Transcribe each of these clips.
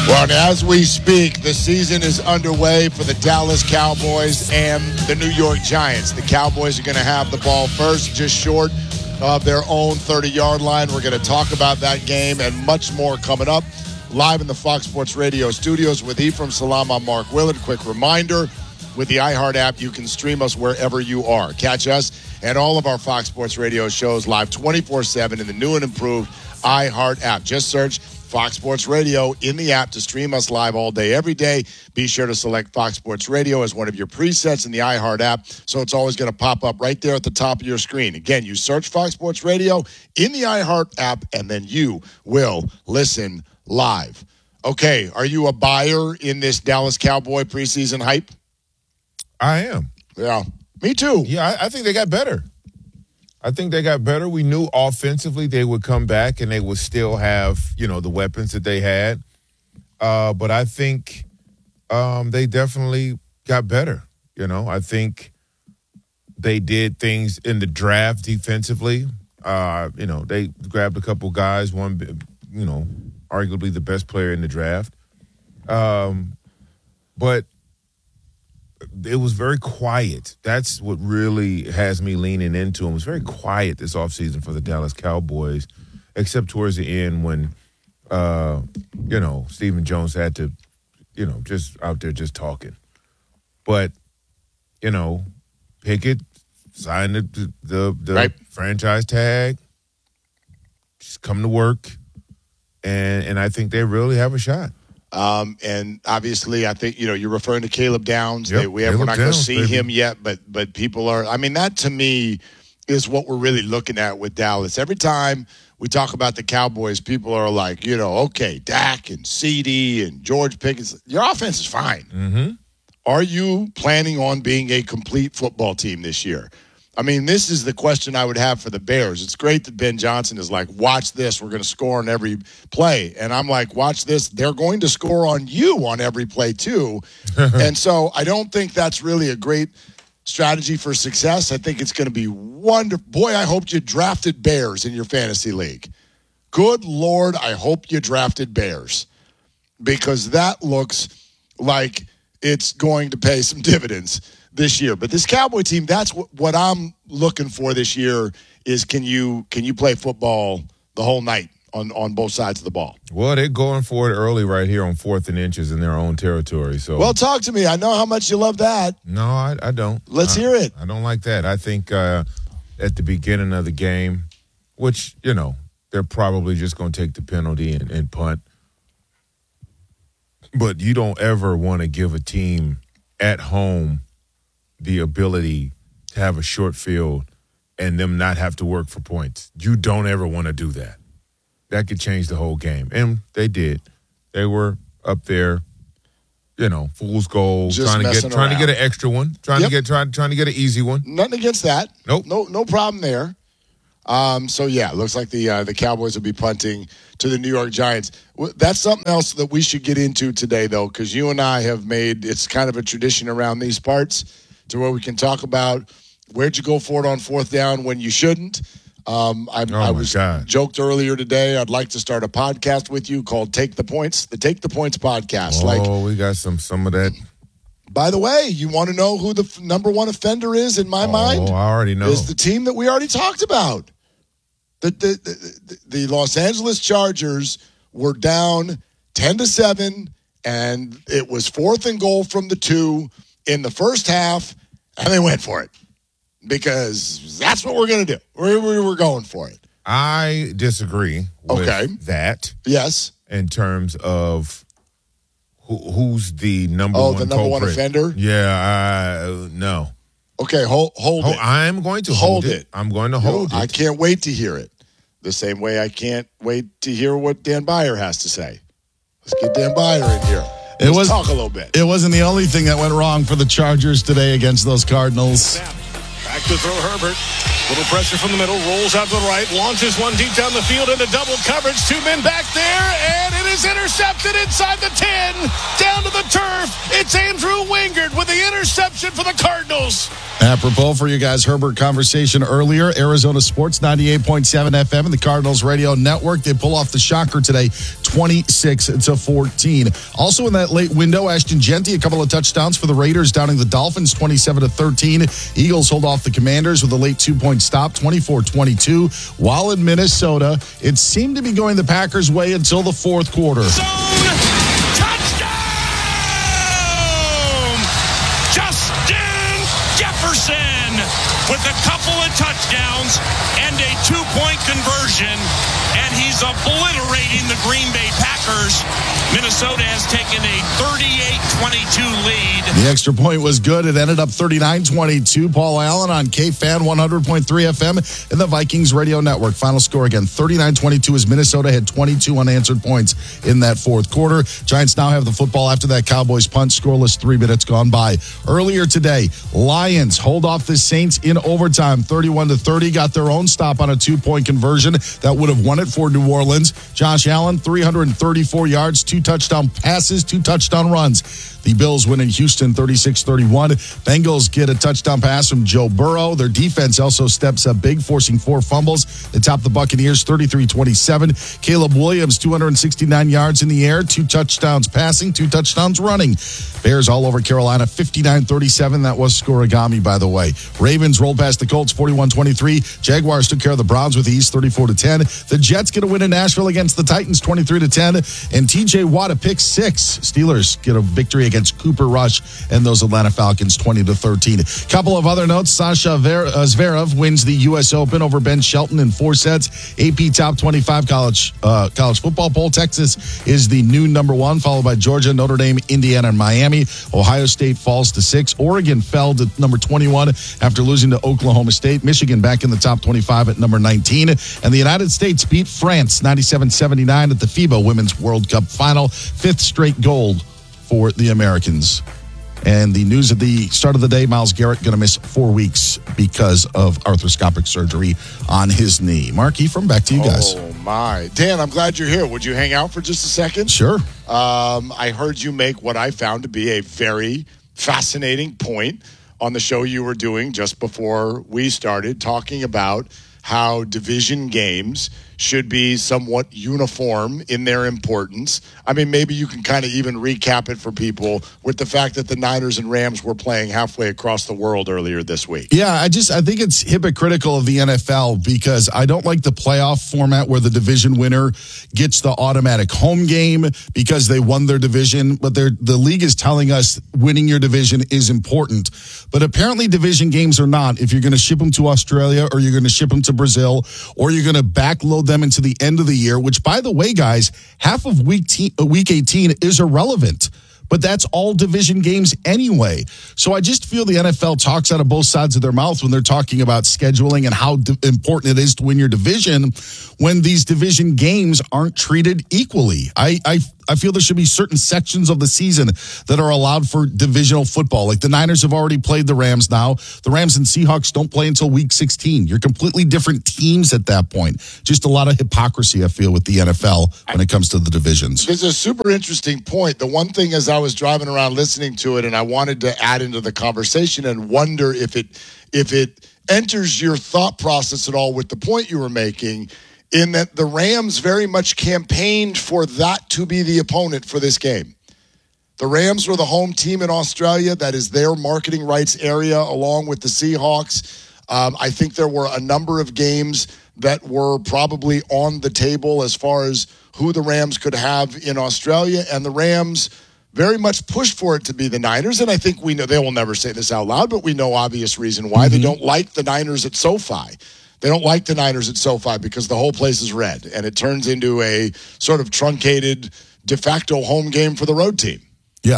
Well, and as we speak, the season is underway for the Dallas Cowboys and the New York Giants. The Cowboys are going to have the ball first, just short of their own 30-yard line. We're going to talk about that game and much more coming up live in the Fox Sports Radio studios with Ephraim Salam. I'm Mark Willard. Quick reminder, with the iHeart app, you can stream us wherever you are. Catch us and all of our Fox Sports Radio shows live 24/7 in the new and improved iHeart app. Just search Fox Sports Radio in the app to stream us live all day, every day. Be sure to select Fox Sports Radio as one of your presets in the iHeart app, so it's always going to pop up right there at the top of your screen. Again, you search Fox Sports Radio in the iHeart app, and then you will listen live. Okay, are you a buyer in this Dallas Cowboy preseason hype? I am. Yeah, me too. Yeah, I think they got better. We knew offensively they would come back and they would still have, the weapons that they had. But I think they definitely got better. I think they did things in the draft defensively. They grabbed a couple guys, one, arguably the best player in the draft. But it was very quiet. That's what really has me leaning into them. It was very quiet this offseason for the Dallas Cowboys, except towards the end when, Stephen Jones had to, just out there just talking. But, Pickett signed the right. franchise tag, just come to work, and I think they really have a shot. And obviously, I think, you're referring to Caleb Downs. Yep, We're not going to see baby. him yet, but people are. I mean, that to me is what we're really looking at with Dallas. Every time we talk about the Cowboys, people are like, okay, Dak and CD and George Pickens. Your offense is fine. Mm-hmm. Are you planning on being a complete football team this year? I mean, this is the question I would have for the Bears. It's great that Ben Johnson is like, watch this, we're going to score on every play. And I'm like, watch this, they're going to score on you on every play too. And so I don't think that's really a great strategy for success. I think it's going to be wonderful. Boy, I hope you drafted Bears in your fantasy league. Good Lord, I hope you drafted Bears, because that looks like it's going to pay some dividends this year. But this Cowboy team, that's what I'm looking for this year is can you play football the whole night on both sides of the ball? Well, they're going for it early right here on 4th and inches in their own territory. So, well, talk to me. I know how much you love that. No, I don't. Let's hear it. I don't like that. I think at the beginning of the game, which, they're probably just going to take the penalty and punt. But you don't ever want to give a team at home the ability to have a short field and them not have to work for points. You don't ever want to do that. That could change the whole game. And they did. They were up there, fool's goal, just trying to get an extra one, trying to get an easy one. Nothing against that. Nope. No problem there. So yeah, it looks like the Cowboys will be punting to the New York Giants. That's something else that we should get into today, though, because you and I have made it's kind of a tradition around these parts to where we can talk about where'd you go for it on 4th down when you shouldn't. I was joked earlier today. I'd like to start a podcast with you called Take the Points, the Take the Points podcast. We got some of that. By the way, you want to know who the number one offender is in my mind? Oh, I already know. Is the team that we already talked about. The Los Angeles Chargers were down 10-7, and it was 4th and goal from the 2 in the first half, and they went for it because that's what we're going to do. We're going for it. I disagree with that. Yes. In terms of who's the number one culprit. Oh, the number one offender? Yeah, no. Okay, hold it. I'm going to hold it. I'm going to hold it. I can't wait to hear it. The same way I can't wait to hear what Dan Beyer has to say. Let's get Dan Beyer in here. Let's talk a little bit. It wasn't the only thing that went wrong for the Chargers today against those Cardinals. Back to throw Herbert. Little pressure from the middle. Rolls out to the right. Launches one deep down the field into double coverage. 2 men back there. And it is intercepted inside the 10. Down to the turf. It's Andrew Wingard with the interception for the Cardinals. Apropos for you guys, Herbert conversation earlier. Arizona Sports 98.7 FM and the Cardinals Radio Network. They pull off the shocker today, 26-14. Also in that late window, Ashton Genty, a couple of touchdowns for the Raiders, downing the Dolphins 27-13. Eagles hold off the Commanders with a late 2-point stop, 24-22. While in Minnesota, it seemed to be going the Packers' way until the fourth quarter. Zone touchdown! Justin Jefferson with a couple of touchdowns and a 2-point conversion, and he's obliterating the Green Bay Packers. Minnesota has taken a 38-22 lead. The extra point was good. It ended up 39-22. Paul Allen on KFan 100.3 FM and the Vikings Radio Network. Final score again, 39-22 as Minnesota had 22 unanswered points in that fourth quarter. Giants now have the football after that Cowboys punt. Scoreless, 3 minutes gone by. Earlier today, Lions hold off the Saints in overtime, 31-30. Got their own stop on a 2-point conversion that would have won it for New Orleans. Josh Allen, 334 yards, 2 touchdown passes, 2 touchdown runs. The Bills win in Houston 36-31. Bengals get a touchdown pass from Joe Burrow. Their defense also steps up big, forcing 4 fumbles. They top the Buccaneers 33-27. Caleb Williams, 269 yards in the air, 2 touchdowns passing, 2 touchdowns running. Bears all over Carolina 59-37. That was scorigami, by the way. Ravens rolled past the Colts 41-23. Jaguars took care of the Browns with ease 34-10. The Jets get a win in Nashville against the Titans 23-10. And TJ Watt a pick 6. Steelers get a victory against Cooper Rush and those Atlanta Falcons 20-13. Couple of other notes. Sasha Zverev wins the U.S. Open over Ben Shelton in 4 sets. AP Top 25 college football poll. Texas is the new number 1, followed by Georgia, Notre Dame, Indiana, and Miami. Ohio State falls to 6. Oregon fell to number 21 after losing to Oklahoma State. Michigan back in the top 25 at number 19. And the United States beat France 97-79 at the FIBA Women's World Cup final. 5th straight gold for the Americans. And the news at the start of the day, Myles Garrett going to miss 4 weeks because of arthroscopic surgery on his knee. Mark Ephraim, back to you guys. Oh, my. Dan, I'm glad you're here. Would you hang out for just a second? Sure. I heard you make what I found to be a very fascinating point on the show you were doing just before we started, talking about how division games should be somewhat uniform in their importance. I mean, maybe you can kind of even recap it for people with the fact that the Niners and Rams were playing halfway across the world earlier this week. Yeah, I think it's hypocritical of the NFL because I don't like the playoff format where the division winner gets the automatic home game because they won their division, but the league is telling us winning your division is important. But apparently division games are not. If you're going to ship them to Australia or you're going to ship them to Brazil or you're going to backload them into the end of the year, which, by the way, guys, half of week 18 is irrelevant. But that's all division games anyway. So I just feel the NFL talks out of both sides of their mouth when they're talking about scheduling and how important it is to win your division when these division games aren't treated equally. I feel there should be certain sections of the season that are allowed for divisional football. Like the Niners have already played the Rams now. The Rams and Seahawks don't play until week 16. You're completely different teams at that point. Just a lot of hypocrisy, I feel, with the NFL when it comes to the divisions. It's a super interesting point. The one thing as I was driving around listening to it, and I wanted to add into the conversation and wonder if it enters your thought process at all with the point you were making, in that the Rams very much campaigned for that to be the opponent for this game. The Rams were the home team in Australia. That is their marketing rights area, along with the Seahawks. I think there were a number of games that were probably on the table as far as who the Rams could have in Australia, and the Rams very much pushed for it to be the Niners. And I think we know, they will never say this out loud, but we know obvious reason why. They don't like the Niners at SoFi. They don't like the Niners at SoFi because the whole place is red, and it turns into a sort of truncated de facto home game for the road team. Yeah,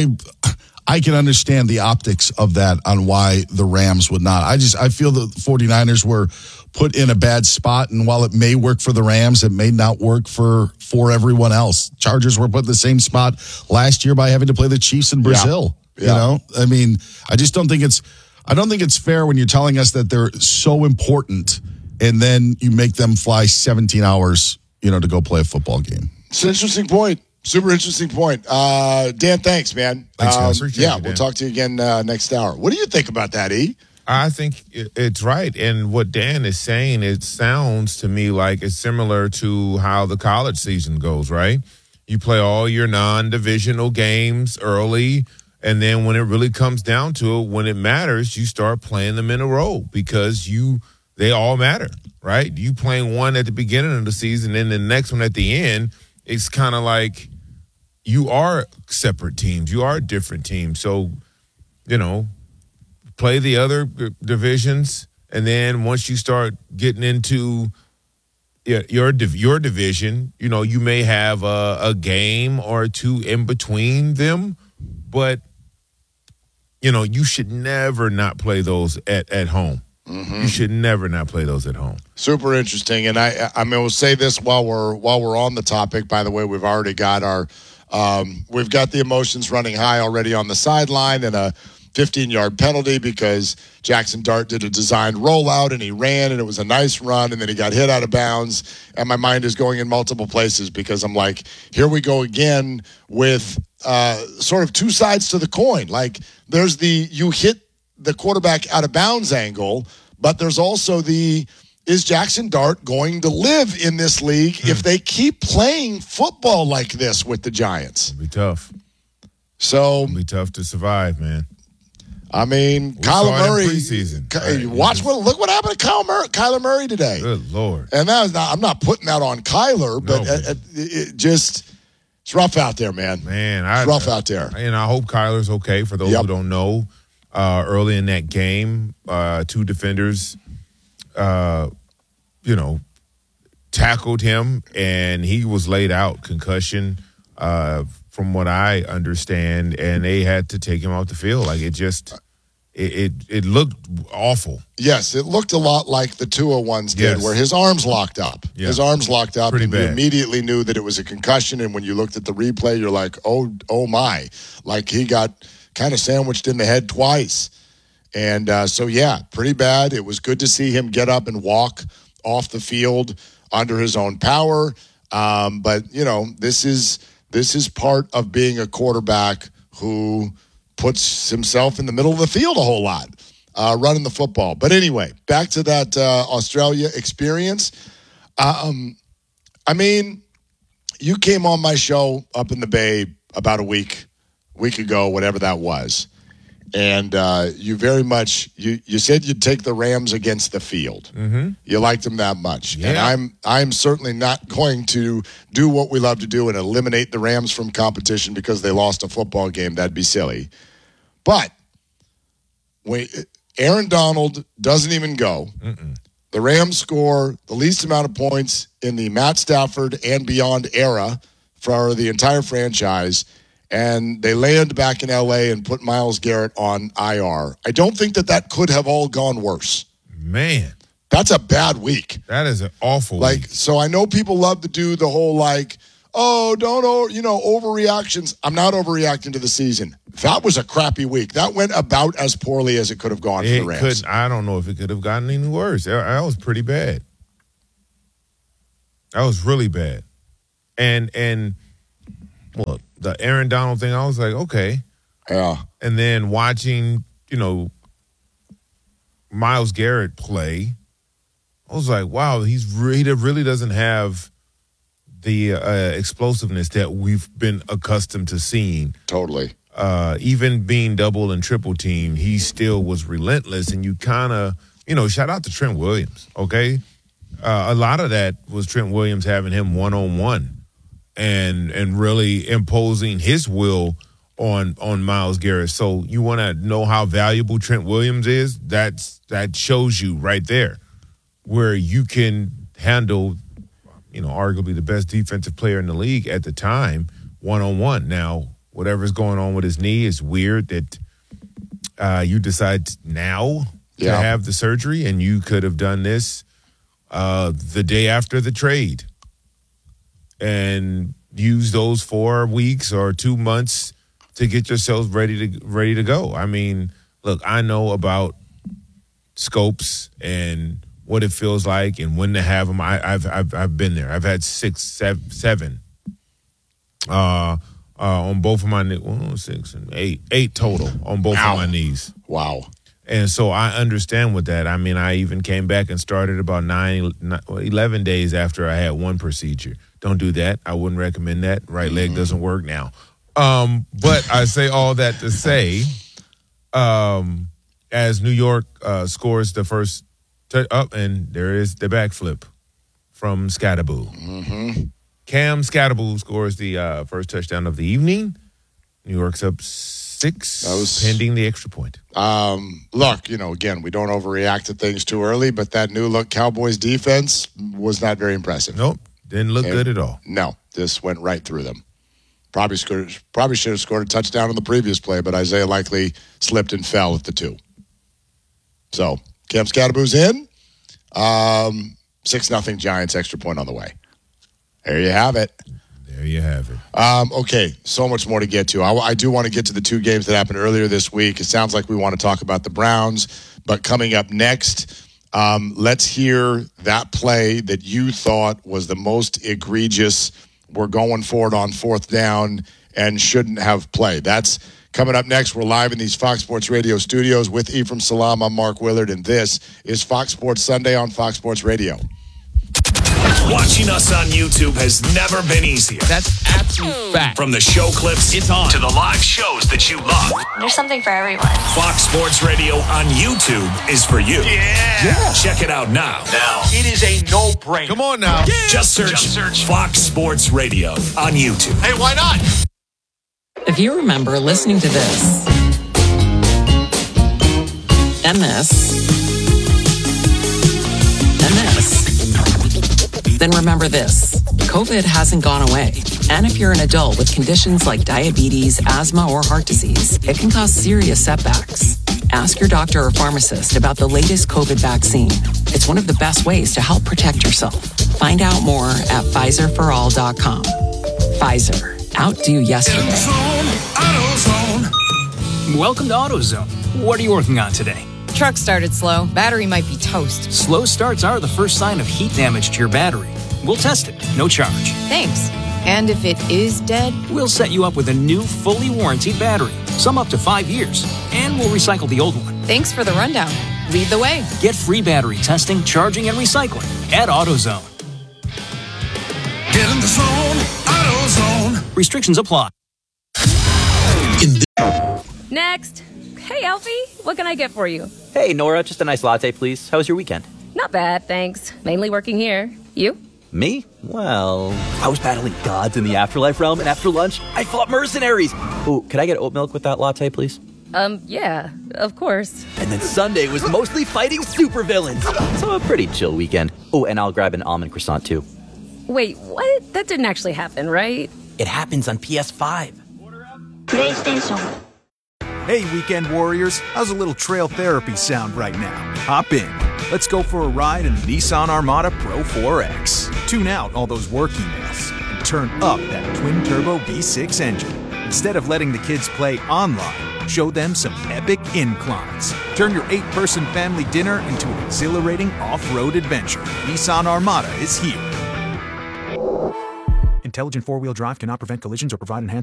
I can understand the optics of that on why the Rams would not. I feel the 49ers were put in a bad spot, and while it may work for the Rams, it may not work for everyone else. Chargers were put in the same spot last year by having to play the Chiefs in Brazil. Yeah. You know, I mean, I don't think it's fair when you're telling us that they're so important and then you make them fly 17 hours, to go play a football game. It's an interesting point. Super interesting point. Dan, thanks, man. Thanks, guys. We'll talk to you again next hour. What do you think about that, E? I think it's right. And what Dan is saying, it sounds to me like it's similar to how the college season goes, right? You play all your non-divisional games early, and then when it really comes down to it, when it matters, you start playing them in a row because they all matter, right? You playing one at the beginning of the season and the next one at the end, it's kind of like you are separate teams. You are different teams. So, play the other divisions, and then once you start getting into your division, you may have a game or two in between them, but you should never not play those at home. Mm-hmm. You should never not play those at home. Super interesting, and I will say this while we're on the topic. By the way, we've already got we've got the emotions running high already on the sideline, and a 15-yard penalty because Jackson Dart did a designed rollout and he ran and it was a nice run and then he got hit out of bounds, and my mind is going in multiple places because I'm like, here we go again with sort of two sides to the coin. Like there's you hit the quarterback out of bounds angle, but there's also is Jackson Dart going to live in this league if they keep playing football like this with the Giants? It'll be tough. It'll be tough to survive, man. I mean, Kyler Murray. Look what happened to Kyler Murray today. Good Lord! And I'm not putting that on Kyler, but it's rough out there, man. It's rough out there. And I hope Kyler's okay. For those who don't know, early in that game, two defenders, tackled him, and he was laid out, concussion. From what I understand, and they had to take him off the field. Like it looked awful. Yes, it looked a lot like the Tua ones did, where his arms locked up. Yeah. His arms locked up, Pretty and bad. You immediately knew that it was a concussion. And when you looked at the replay, you're like, oh my, like he got kind of sandwiched in the head twice. And pretty bad. It was good to see him get up and walk off the field under his own power. But this is part of being a quarterback who puts himself in the middle of the field a whole lot, running the football. But anyway, back to that Australia experience. I mean, you came on my show up in the Bay about a week ago, whatever that was. And you very much you said you'd take the Rams against the field. Mm-hmm. You liked them that much, and I'm certainly not going to do what we love to do and eliminate the Rams from competition because they lost a football game. That'd be silly. But when Aaron Donald doesn't even go, the Rams score the least amount of points in the Matt Stafford and beyond era for the entire franchise. And they land back in L.A. and put Myles Garrett on IR. I don't think that could have all gone worse. Man. That's a bad week. That is an awful week. So I know people love to do the whole overreactions. I'm not overreacting to the season. That was a crappy week. That went about as poorly as it could have gone for the Rams. I don't know if it could have gotten any worse. That was pretty bad. That was really bad. And look, the Aaron Donald thing, I was like, okay. Yeah. And then watching, Myles Garrett play, I was like, wow, he really doesn't have the explosiveness that we've been accustomed to seeing. Totally. Even being double and triple teamed, he still was relentless. And you kind of, shout out to Trent Williams, okay? A lot of that was Trent Williams having him one-on-one. And really imposing his will on Myles Garrett. So you want to know how valuable Trent Williams is? That shows you right there where you can handle, arguably the best defensive player in the league at the time, one-on-one. Now, whatever's going on with his knee is weird that you decide now to have the surgery, and you could have done this the day after the trade. And use those 4 weeks or 2 months to get yourselves ready to go. I mean, look, I know about scopes and what it feels like and when to have them. I've been there. I've had 6, 7 on both of my knees. 6 and 8 total on both of my knees. Wow. And so I understand with that. I mean, I even came back and started about 11 days after I had one procedure. Don't do that. I wouldn't recommend that. Right leg doesn't work now. But I say all that to say, as New York scores the first and there is the backflip from Scatterboo. Cam Scatterboo scores the first touchdown of the evening. New York's up 6, pending the extra point. Look, again, we don't overreact to things too early, but that new look Cowboys defense was not very impressive. Nope, didn't look good at all. No, this went right through them. Probably should have scored a touchdown on the previous play, but Isaiah likely slipped and fell at the 2. So Cam Scatterboo's in. 6-0 Giants, extra point on the way. There you have it. There you have it. Okay, so much more to get to. I do want to get to the 2 games that happened earlier this week. It sounds like we want to talk about the Browns, but coming up next, let's hear that play that you thought was the most egregious. We're going for it on 4th down and shouldn't have played. That's coming up next. We're live in these Fox Sports Radio studios with Ephraim Salam. I'm Mark Willard, and this is Fox Sports Sunday on Fox Sports Radio. Watching us on YouTube has never been easier. That's absolute fact. From the show clips to the live shows that you love. There's something for everyone. Fox Sports Radio on YouTube is for you. Yeah. Check it out now. It is a no-brainer. Come on now. Yeah. Just search Fox Sports Radio on YouTube. Hey, why not? If you remember listening to this, and this, then remember this. COVID hasn't gone away. And if you're an adult with conditions like diabetes, asthma, or heart disease, it can cause serious setbacks. Ask your doctor or pharmacist about the latest COVID vaccine. It's one of the best ways to help protect yourself. Find out more at PfizerForAll.com. Pfizer. Outdo yesterday. Welcome to AutoZone. What are you working on today? Truck started slow. Battery might be toast. Slow starts are the first sign of heat damage to your battery. We'll test it. No charge. Thanks. And if it is dead? We'll set you up with a new, fully warranted battery. Some up to 5 years. And we'll recycle the old one. Thanks for the rundown. Lead the way. Get free battery testing, charging, and recycling at AutoZone. Get in the zone, AutoZone. Restrictions apply. Next. Hey, Alfie, what can I get for you? Hey, Nora, just a nice latte, please. How was your weekend? Not bad, thanks. Mainly working here. You? Me? Well, I was battling gods in the afterlife realm, and after lunch, I fought mercenaries. Ooh, could I get oat milk with that latte, please? Yeah, of course. And then Sunday was mostly fighting supervillains. So a pretty chill weekend. Oh, and I'll grab an almond croissant, too. Wait, what? That didn't actually happen, right? It happens on PS5. PlayStation. Hey, weekend warriors, how's a little trail therapy sound right now? Hop in. Let's go for a ride in the Nissan Armada Pro 4X. Tune out all those work emails and turn up that twin-turbo V6 engine. Instead of letting the kids play online, show them some epic inclines. Turn your 8-person family dinner into an exhilarating off-road adventure. Nissan Armada is here. Intelligent four-wheel drive cannot prevent collisions or provide enhanced